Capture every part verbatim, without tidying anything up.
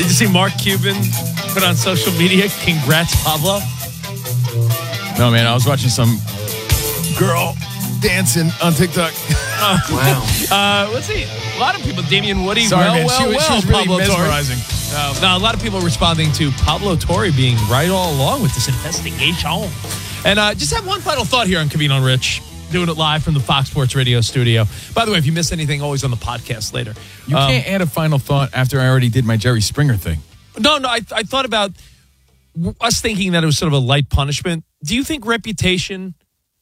Did you see Mark Cuban put on social media, congrats, Pablo? No, man, I was watching some girl dancing on TikTok. Uh, wow. Uh, let's see. A lot of people, Damian Woody, Sorry, well, man. well, she, was- well, she was really Pablo Torre. mesmerizing. Uh, now, a lot of people responding to Pablo Torre being right all along with this investigation. And uh, just have one final thought here on Covino and Rich, doing it live from the Fox Sports Radio studio. By the way, if you miss anything, always on the podcast later. You Um, can't add a final thought after I already did my Jerry Springer thing. No, no, I, I thought about us thinking that it was sort of a light punishment. Do you think reputation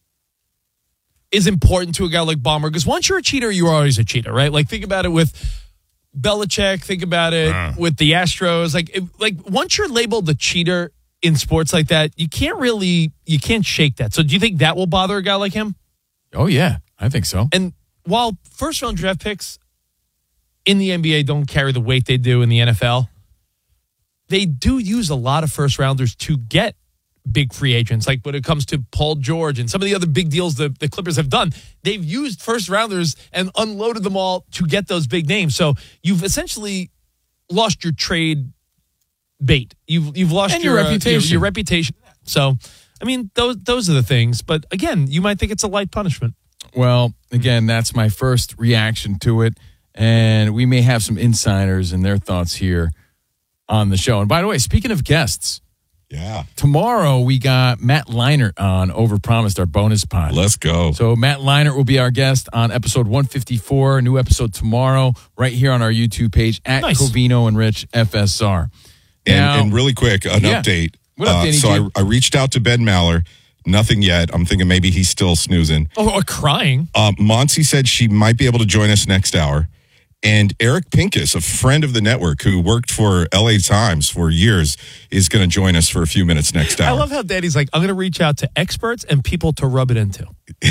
is important to a guy like Ballmer? Because once you're a cheater, you're always a cheater, right? Like, think about it with Belichick. Think about it uh. with the Astros. Like, it, like once you're labeled a cheater in sports like that, you can't really, you can't shake that. So do you think that will bother a guy like him? Oh, yeah, I think so. And while first-round draft picks in the N B A don't carry the weight they do in the N F L, they do use a lot of first-rounders to get big free agents. Like when it comes to Paul George and some of the other big deals the, the Clippers have done, they've used first-rounders and unloaded them all to get those big names. So you've essentially lost your trade bait. You've you've lost and your, your uh, reputation. your, your reputation. So, I mean, those those are the things. But again, you might think it's a light punishment. Well, again, that's my first reaction to it. And we may have some insiders and their thoughts here on the show. And by the way, speaking of guests, yeah, tomorrow we got Matt Leinart on Overpromised, our bonus pod. Let's go. So Matt Leinart will be our guest on episode one fifty-four, a new episode tomorrow, right here on our YouTube page at Nice. Covino and Rich F S R. And, Now, and really quick, an yeah. update. What update Uh, did so you- I, I reached out to Ben Maller. Nothing yet. I'm thinking maybe he's still snoozing. Oh, or crying. Uh, Monty said she might be able to join us next hour. And Eric Pincus, a friend of the network who worked for L A Times for years, is going to join us for a few minutes next hour. I love how Daddy's like, I'm going to reach out to experts and people to rub it into.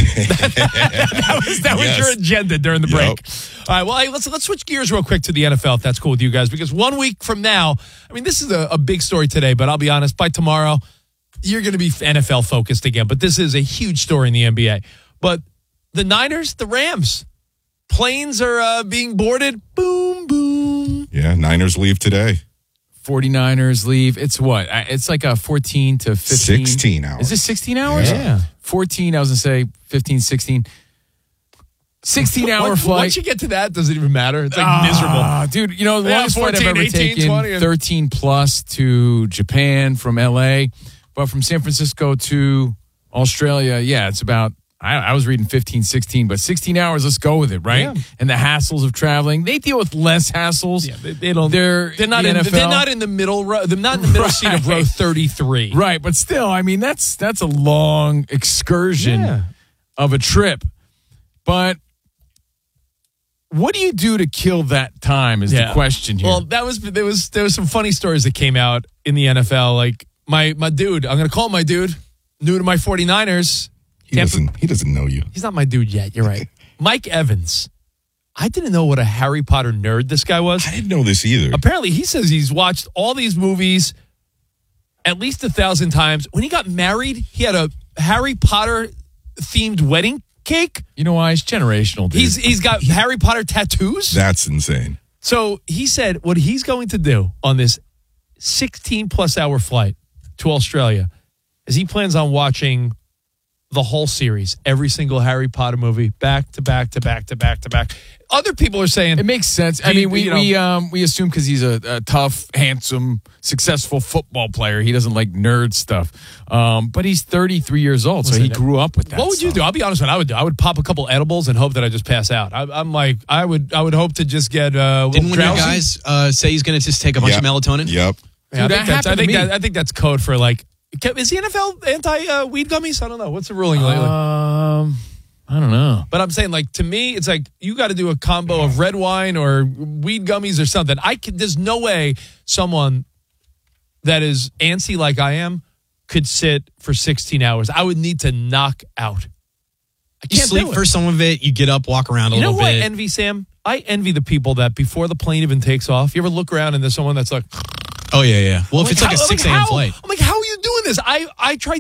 that was, that was Yes. your agenda during the Yep. break. All right, well, hey, let's let's switch gears real quick to the N F L, if that's cool with you guys, because one week from now, I mean, this is a, a big story today, but I'll be honest, by tomorrow, you're going to be N F L focused again. But this is a huge story in the N B A. But the Niners, the Rams, planes are uh, being boarded. Boom, boom. Yeah, Niners leave today. 49ers leave. It's what? I- It's like a fourteen to fifteen. sixteen hours. Is it sixteen hours? Yeah. fourteen, I was going to say fifteen, sixteen. sixteen hour Once- flight. Once you get to that, does it even matter? It's like Ah, miserable. Dude, you know, the Yeah, longest flight I've fourteen, ever eighteen, taken, twenty, and- thirteen plus to Japan from L A. But from San Francisco to Australia, yeah, it's about, I, I was reading fifteen, sixteen, but sixteen hours, let's go with it, right? Yeah. And the hassles of traveling. They deal with less hassles. Yeah, they, they don't. They're, They're not the in. N F L. They're not in the middle row. They're not in the middle seat of row Right. thirty-three. Right, but still, I mean, that's that's a long excursion Yeah. of a trip. But what do you do to kill that time is the question here. Well, that was there was there was some funny stories that came out in the N F L. Like my my dude, I'm gonna call him my dude, new to my 49ers. He Tampa- doesn't. He doesn't know you. He's not my dude yet. You're right. Mike Evans. I didn't know what a Harry Potter nerd this guy was. I didn't know this either. Apparently, he says he's watched all these movies at least a thousand times. When he got married, he had a Harry Potter themed wedding cake. You know why? It's generational, dude. He's he's got Harry Potter tattoos. That's insane. So he said what he's going to do on this sixteen plus hour flight to Australia is he plans on watching the whole series, every single Harry Potter movie, back to back to back to back to back. Other people are saying It makes sense. I He- mean, we you know- we um we assume because he's a, a tough, handsome, successful football player, he doesn't like nerd stuff. Um, but he's thirty-three years old, so Listen, he grew up with that. what would you stuff. do? I'll be honest with you. I would do. I would pop a couple edibles and hope that I just pass out. I, I'm like, I would, I would hope to just get uh, a little Didn't one of your drowsy. guys uh, say he's going to just take a bunch Yep. of melatonin? Yep. Yeah, I Dude, think that that's, I happened to think me. that, I think that's code for like. Is the N F L anti uh, weed gummies? I don't know. What's the ruling lately? Um, I don't know. But I'm saying, like, to me, it's like you got to do a combo of red wine or weed gummies or something. I can, there's no way someone that is antsy like I am could sit for sixteen hours. I would need to knock out. I You can't sleep do it. for some of it, you get up, walk around a You know little who I bit. envy, Sam? I envy the people that before the plane even takes off, you ever look around and there's someone that's like, oh, yeah, yeah. Well, I'm if it's like a how- six I'm a.m. how- flight. I'm like, how are you doing this? I, I try